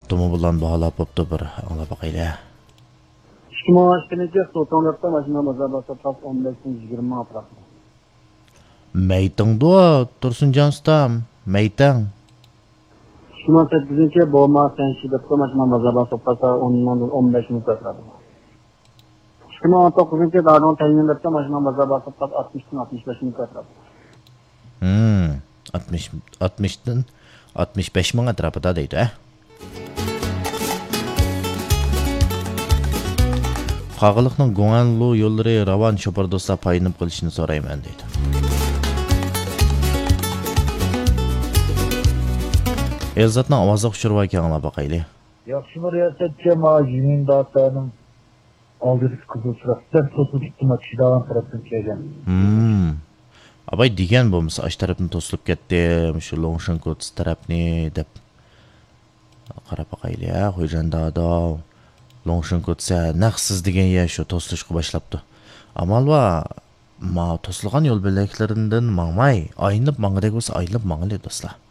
To'mi bilan baholab bo'pti bir anglab boqayli. 2 maaşkınca sotanlarda maşına mazabasa tas 15-20 atrafı. Maytingdu Tursunjon ustam, mayting. 2008-ci boğma sen şiddetli maşına mazabasa tasa 10-15 minut atrafı. 2019-ci dağdan təyinlərdə maşına mazabasa tas 60-65 minut atrafı. 60'dan 65 ming atrofida deydi, Qag'iliqning Go'anlu yo'llari ravon shopar do'stlar payinib qilishini so'rayman deydi. Elzatning ovozi xushurva ekan, anglab boqayli. Yaxşı riyasetçi macimin dağıtlarının aldırık kızılçıraktan tosu tutma kişidalan tarafını kelgan. Abay degan bo'lmasa, ash tarafni to'silib ketdim, shu Longshankots tarafni deb qarab boqayli, Xo'jandada Longshankots naqsiz degan yer shu to'silishga boshlabdi. Amalva ma to'silgan yo'l belaklaridan mangmay, aynib mangdek bo'lsa, aynib mangli do'stlar.